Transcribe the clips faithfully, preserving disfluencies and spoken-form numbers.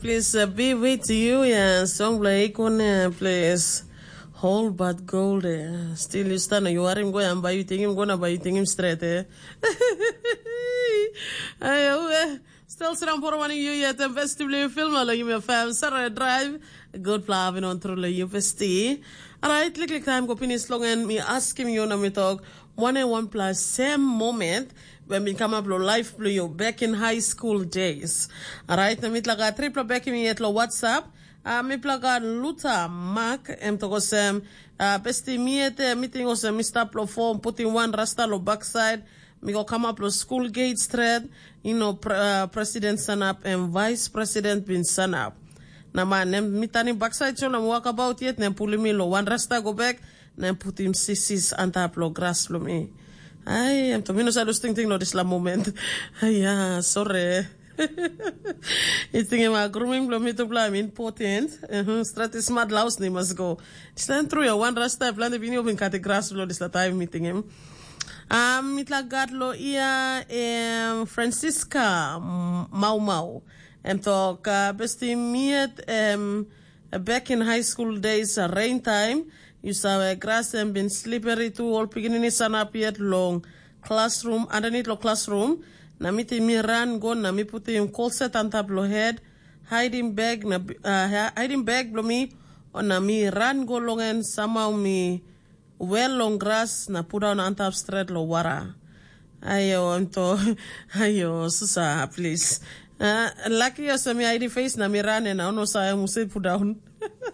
Please uh, be with you, yeah. Song play icon, uh, please. Whole but gold, eh. Still you stand, you are him going buy you think him gonna buy you think him straight, eh. Ay, still sit on for one you yet, and vestibule film, allow you a fam, Sarah drive, good plaving on through the U F T. Alright, click time, go finish long and me ask him, you know, me talk one and one plus same moment. When we come up lo life blue you back in high school days. Alright, na mitlaga triple back in yet lo WhatsApp. Uh, mi plaga Luta Mark em to gosem uh, besti miete meeting gosem mi stop lo form putting one rasta lo backside mi go come up lo school gate thread you know pre, uh, president Sanap and vice president bin Sanap. Na man nem mitani backside so na walk about yet nem puli mi lo one rasta go back nem put him sisis antap lo grass lo mi. Ay, em to minus alos ting ting lo dis la moment. Ay, yeah, sorry. It's thinking about grooming blooming to blame important. Uh-huh. Strat is smart laus ni must go. It's then through your one rasta plan the video bin cut the grass lo this la time meeting him. Um, mitlagat lo iya em Francisca Mau Mau. Em talk uh, besti miet em back in high school days uh, rain time. You saw a grass and been slippery too, all beginning sun up yet long classroom, underneath the classroom. Na miti mi ran go, na mi put him call set on top lo head, hiding bag, na, uh, hiding bag lo mi, or na mi ran go long and somehow me well long grass, na put down on top straight lo wara. Ayo, anto, ayo, susa, please. Uh, lucky yo sa mi I D face na mi ran and I don't know sa I must put down.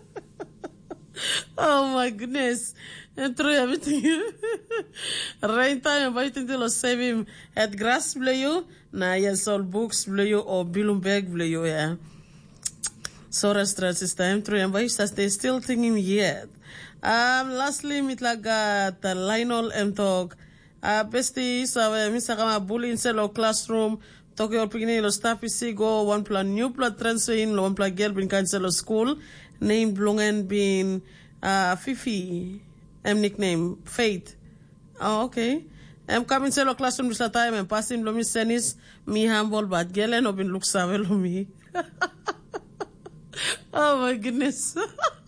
Oh my goodness. And through everything. Right time, I'm waiting till I save him at grass blue you. Na yes, all books blue you or Bilumberg blue you, yeah. So restaurants is time through and why they still thinking yet. Um, lastly, mitlaga the Lionel M talk. Uh, bestie, so Misakama bully in cello classroom. Tokyo Pigni lo staff is go one plan new plot transfer in one plan girl bin cancel school. Name Blungen bin uh, Fifi. M nickname Faith. Oh, okay. I'm coming to the classroom this time and passing lo mi senis mi humble but gelen no bin look save lo mi. Oh my goodness.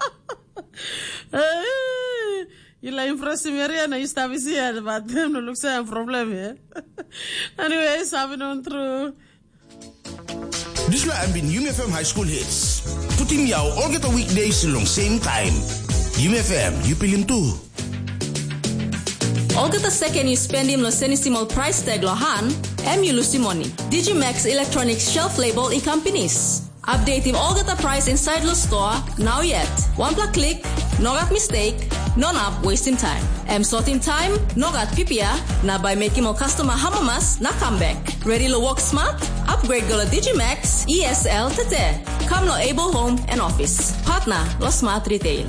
You like impressive area na istavis here but them no look save problem here. Anyway, having on through. This is I'm in U M F M High School Hits. Putting you all get a weekdays along same time. U M F M, you pilim too. All get a second you spend him lo senisimal price tag lo han, em you lose money. Digimax Electronics shelf label in companies. Update him all get a price inside lo store, now yet. One plug click, no got mistake, no up wasting time. Em sorting time, no got P P A, na by making more customer hamamas, na come back. Ready to work smart? Upgrade go to Digimax E S L today. Come lo able home and office. Partner lo smart retail.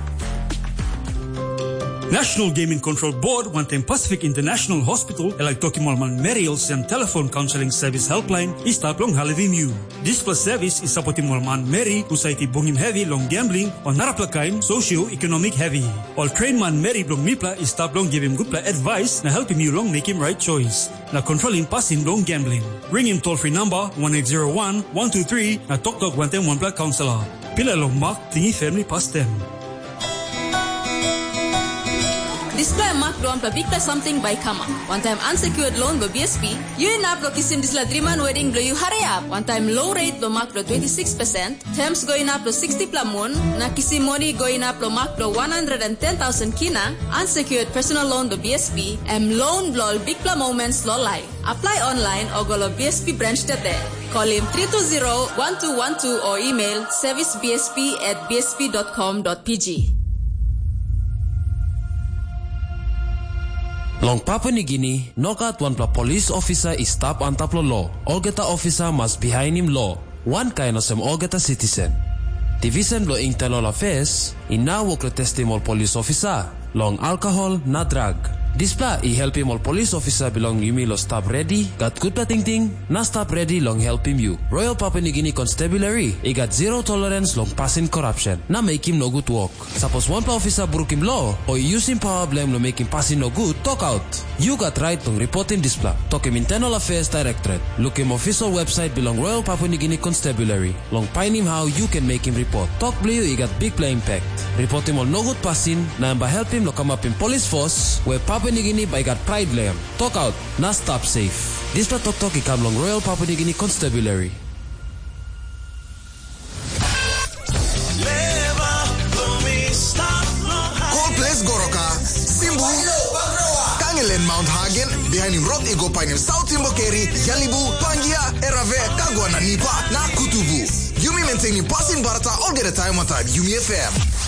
National Gaming Control Board wantem Pacific International Hospital elak toki malman Merriel's and telephone counseling service helpline is tap long halivim you. This plus service is supporting malman Mary usaiti bongim heavy long gambling or naraplakaim socio-economic heavy. All train man Mary blong mipla is tap long give him good advice na help him you long make him right choice. Na controlling passing long gambling. Ring him toll free number one eight zero one one two three na talk talk wantem one plug counselor. Pila long mark tingi family pass them. Display mark doon pa big something by Kama. One time unsecured loan go B S P. You in up lo kisim disla dreaman wedding blow you hurry up. One time low rate lo mark lo twenty-six percent. Terms going up lo sixty plamon. Na kisim money going up lo mark lo one hundred ten thousand kina. Unsecured personal loan go B S P. M loan blow big pla moments lo live. Apply online or go lo B S P branch today. Call him three two zero one two one two or email servicebsp at bsp dot com dot p g. Long Papua New Guinea, Nogat one pla police officer is stop on top of law. All geta officer must behind him law. One kind of some all geta citizen. Division lo internal affairs, in now work testing all police officer. Long alcohol, na drug. Displa I help him all police officer belong you me lo stop ready. Got good ting ting, na stop ready long help him you. Royal Papua New Guinea Constabulary, I got zero tolerance long passing corruption. Na make him no good work. Suppose one pla officer broke him law, or use him power blame lo make him passing no good, talk out. You got right to reporting displa. Talk him Internal Affairs Directorate. Look him official website belong Royal Papua New Guinea Constabulary. Long pine him how you can make him report. Talk blue he got big play impact. Report him on no good passing. Na ba help him lo come up in police force where Papua New Guinea by got pride layam. Talk out. Na stop safe. Displa talk talk he come long Royal Papua New Guinea Constabulary. Goroka, Simbu, Kangelen Mount Hagen, behind him Rock Ego Pine, South Timbokeri, Yalibu, Pangia, Erave, Kagwana Nipa, na Kutubu. Yumi maintaining passing barata all get a time on time, Yumi F M.